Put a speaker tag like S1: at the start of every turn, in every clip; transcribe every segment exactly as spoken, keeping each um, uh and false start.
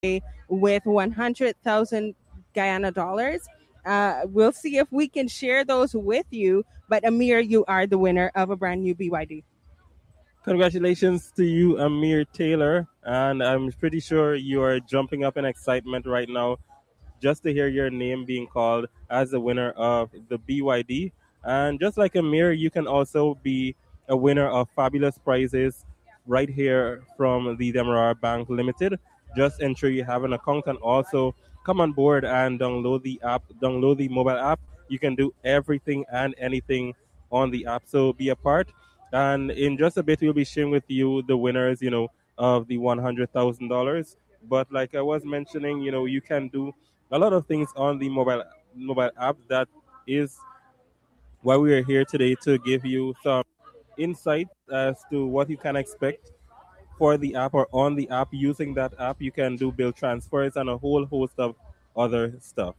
S1: away with one hundred thousand Guyana dollars. Uh, we'll see if we can share those with you. But Amir, you are the winner of a brand new B Y D.
S2: Congratulations to you, Amir Taylor. And I'm pretty sure you are jumping up in excitement right now just to hear your name being called as the winner of the B Y D. And just like Amir, you can also be a winner of fabulous prizes right here from the Demerara Bank Limited. Just ensure you have an account and also come on board and download the app, download the mobile app. You can do everything and anything on the app. So be a part. And in just a bit, we'll be sharing with you the winners, you know, of the one hundred thousand dollars. But like I was mentioning, you know, you can do a lot of things on the mobile mobile app. That is why we are here today, to give you some insight as to what you can expect for the app or on the app. Using that app, you can do bill transfers and a whole host of other stuff.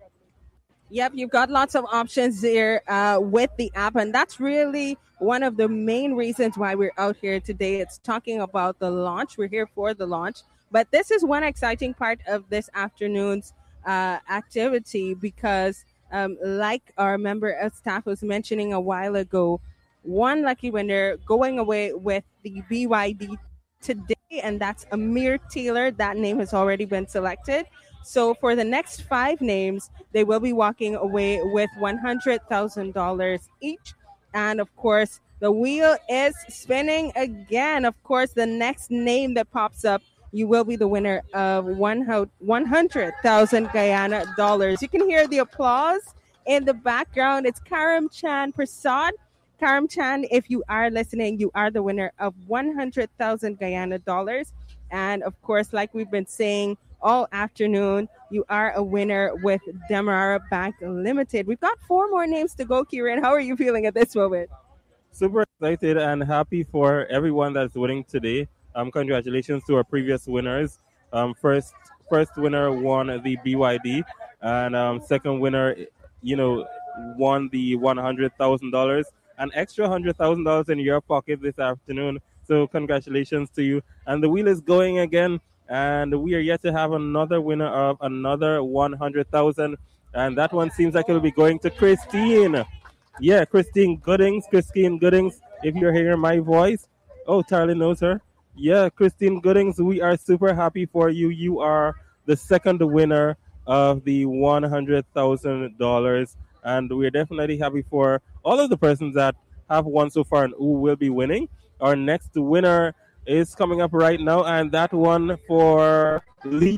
S1: Yep, you've got lots of options there uh, with the app, and that's really one of the main reasons why we're out here today. It's talking about the launch. We're here for the launch, but this is one exciting part of this afternoon's uh, activity because, um, like our member of staff was mentioning a while ago, one lucky winner going away with the B Y D today, and that's Amir Taylor. That name has already been selected. So for the next five names, they will be walking away with one hundred thousand dollars each. And of course, the wheel is spinning again. Of course, the next name that pops up, you will be the winner of one hundred thousand Guyana dollars. You can hear the applause in the background. It's Karam Chan Prasad. Karam Chan, if you are listening, you are the winner of one hundred thousand Guyana dollars. And of course, like we've been saying all afternoon, you are a winner with Demerara Bank Limited. We've got four more names to go, Kieran. How are you feeling at this moment?
S2: Super excited and happy for everyone that's winning today. Um, congratulations to our previous winners. Um, first, first winner won the B Y D, and um, second winner, you know, won the one hundred thousand dollars. An extra one hundred thousand dollars in your pocket this afternoon. So congratulations to you. And the wheel is going again. And we are yet to have another winner of another one hundred thousand. And that one seems like it'll be going to Christine. Yeah, Christine Goodings. Christine Goodings, if you're hearing my voice. Oh, Charlie knows her. Yeah, Christine Goodings, we are super happy for you. You are the second winner of the one hundred thousand dollars. And we're definitely happy for all of the persons that have won so far and who will be winning. Our next winner is coming up right now, and that one for Lee.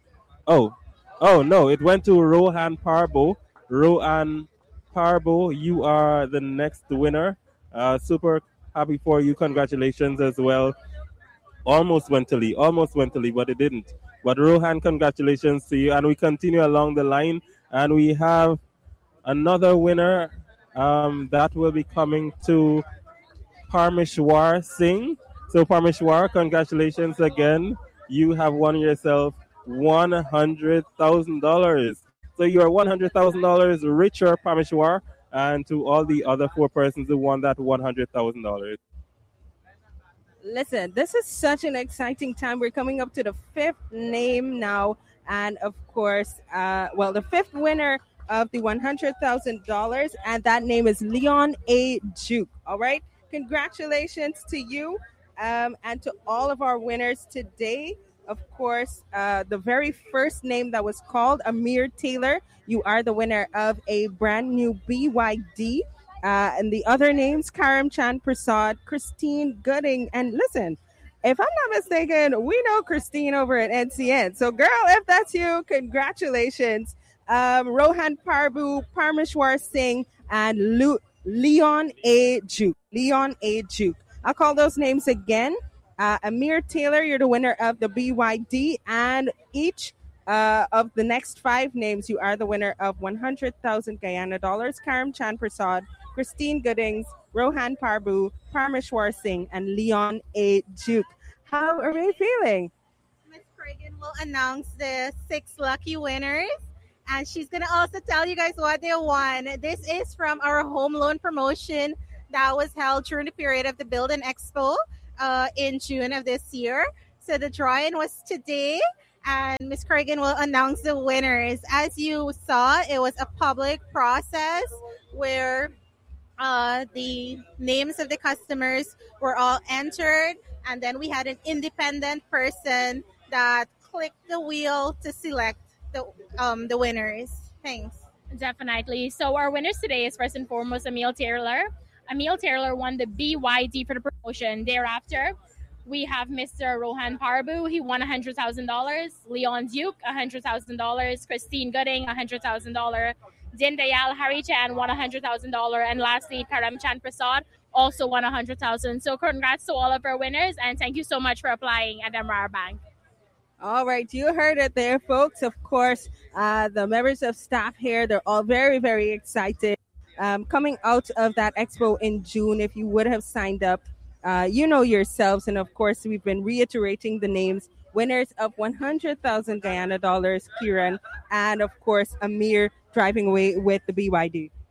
S2: Oh, oh no, it went to Rohan Parbo. Rohan Parbo, you are the next winner. Uh, super happy for you. Congratulations as well. Almost went to Lee, almost went to Lee, but it didn't. But Rohan, congratulations to you. And we continue along the line, and we have another winner um, that will be coming to Parmeshwar Singh. So Parmeshwar, congratulations again. You have won yourself one hundred thousand dollars. So you are one hundred thousand dollars richer, Parmeshwar, and to all the other four persons who won that one hundred thousand dollars.
S1: Listen, this is such an exciting time. We're coming up to the fifth name now. And of course, uh, well, the fifth winner of the one hundred thousand dollars, and that name is Leon A. Juke. All right. Congratulations to you um, and to all of our winners today. Of course, uh, the very first name that was called, Amir Taylor, you are the winner of a brand new B Y D. Uh, and the other names, Karam Chan Prasad, Christine Gooding. And listen, if I'm not mistaken, we know Christine over at N C N. So, girl, if that's you, congratulations. Um, Rohan Parbu, Parmeshwar Singh, and Lu- Leon A. Juke. Leon A. Juke. I'll call those names again. Uh, Amir Taylor, you're the winner of the B Y D, and each uh, of the next five names, you are the winner of one hundred thousand Guyana dollars. Karam Chan Prasad, Christine Goodings, Rohan Parbu, Parmeshwar Singh, and Leon A. Juke. How are we feeling?
S3: Miss Cragen will announce the six lucky winners, and she's going to also tell you guys what they won. This is from our home loan promotion that was held during the period of the Build and Expo uh, in June of this year. So the drawing was today, and Miss Corrigan will announce the winners. As you saw, it was a public process where uh, the names of the customers were all entered, and then we had an independent person that clicked the wheel to select the um, the winners. Thanks.
S4: Definitely. So our winners today is first and foremost Emil Taylor. Emil Taylor won the B Y D for the promotion. Thereafter, we have Mister Rohan Parbu. He won one hundred thousand dollars. Leon Duke, one hundred thousand dollars. Christine Gooding, one hundred thousand dollars. Dindayal Harichan won one hundred thousand dollars. And lastly, Paramchand Prasad also won one hundred thousand dollars. So congrats to all of our winners, and thank you so much for applying at Demerara Bank.
S1: All right, you heard it there, folks. Of course, uh, the members of staff here, they're all very, very excited. Um, coming out of that expo in June, if you would have signed up, uh, you know yourselves. And of course, we've been reiterating the names. Winners of one hundred thousand Guyana dollars, Kieran, and of course, Amir driving away with the B Y D.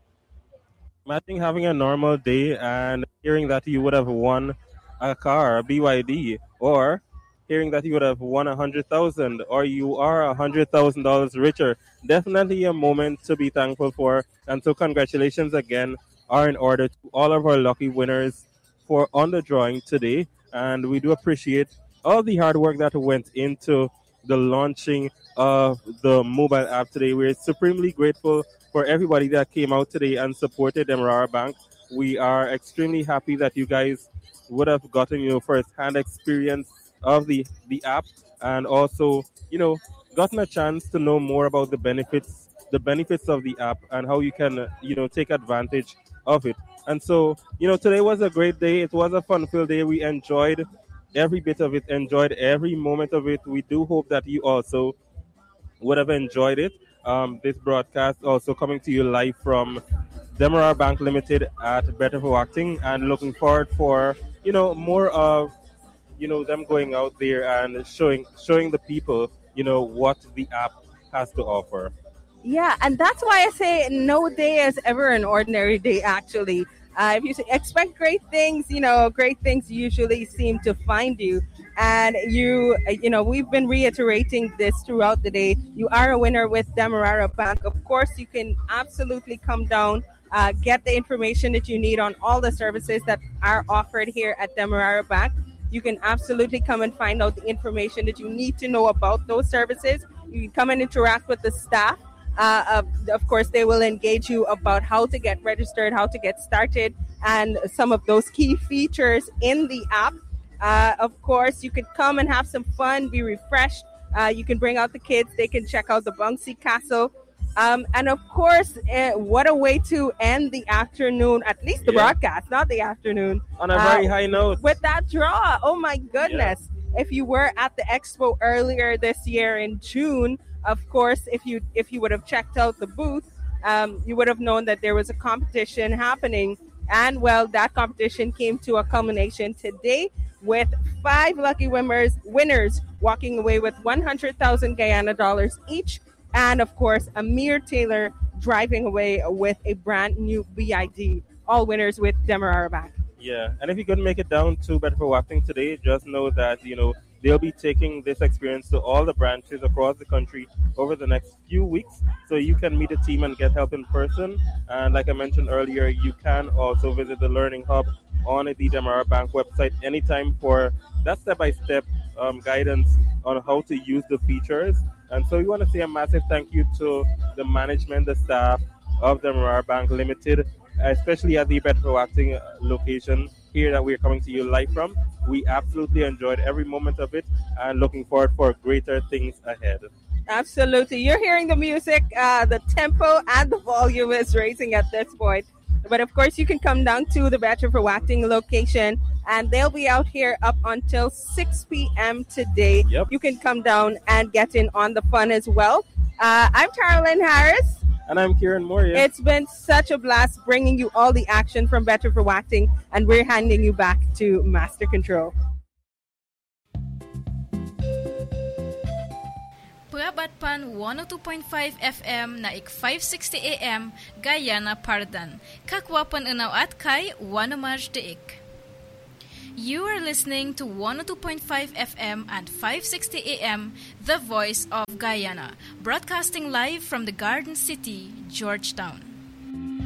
S2: Imagine having a normal day and hearing that you would have won a car, a B Y D, or hearing that you would have won a hundred thousand, or you are a hundred thousand dollars richer. Definitely a moment to be thankful for. And so congratulations again are in order to all of our lucky winners for on the drawing today. And we do appreciate all the hard work that went into the launching of the mobile app today. We're supremely grateful for everybody that came out today and supported Demerara Bank. We are extremely happy that you guys would have gotten your first-hand experience of the, the app, and also, you know, gotten a chance to know more about the benefits, the benefits of the app and how you can, uh, you know, take advantage of it. And so, you know, today was a great day. It was a fun-filled day. We enjoyed every bit of it, enjoyed every moment of it. We do hope that you also would have enjoyed it. Um, this broadcast also coming to you live from Demerara Bank Limited at Better for Acting, and looking forward for, you know, more of, you know, them going out there and showing showing the people, you know, what the app has to offer.
S1: Yeah, and that's why I say no day is ever an ordinary day, actually. Uh, if you say, expect great things, you know, great things usually seem to find you. And you, you know, we've been reiterating this throughout the day. You are a winner with Demerara Bank. Of course, you can absolutely come down, uh, get the information that you need on all the services that are offered here at Demerara Bank. You can absolutely come and find out the information that you need to know about those services. You can come and interact with the staff. Uh, of, of course, they will engage you about how to get registered, how to get started, and some of those key features in the app. Uh, of course, you could come and have some fun, be refreshed. Uh, you can bring out the kids. They can check out the Bouncy Castle. Um, and of course, uh, what a way to end the afternoon, at least the yeah. broadcast, not the afternoon.
S2: On a very uh, high note.
S1: With that draw. Oh, my goodness. Yeah. If you were at the expo earlier this year in June, of course, if you if you would have checked out the booth, um, you would have known that there was a competition happening. And, well, that competition came to a culmination today with five lucky winners, winners walking away with one hundred thousand Guyana dollars each. And, of course, Amir Taylor driving away with a brand new B I D. All winners with Demerara Bank.
S2: Yeah, and if you couldn't make it down to Better for Wafting today, just know that, you know, they'll be taking this experience to all the branches across the country over the next few weeks. So you can meet a team and get help in person. And like I mentioned earlier, you can also visit the Learning Hub on the Demerara Bank website anytime for that step-by-step um, guidance on how to use the features. And so we want to say a massive thank you to the management, the staff of Demerara Bank Limited, especially at the Better for Acting location here that we're coming to you live from. We absolutely enjoyed every moment of it and looking forward for greater things ahead.
S1: Absolutely. You're hearing the music, uh, the tempo and the volume is raising at this point. But of course, you can come down to the Better for Wafting location, and they'll be out here up until six p.m. today.
S2: Yep.
S1: You can come down and get in on the fun as well. Uh, I'm Carolyn Harris.
S2: And I'm Kieran Moria.
S1: It's been such a blast bringing you all the action from Better for Wafting, and we're handing you back to Master Control.
S5: Prabatpan one oh two point five F M na ik five sixty A M Guyana Pardan. Kakwapan unaw at kay one March deik. You are listening to one oh two point five F M and five sixty A M, The Voice of Guyana, broadcasting live from the Garden City, Georgetown.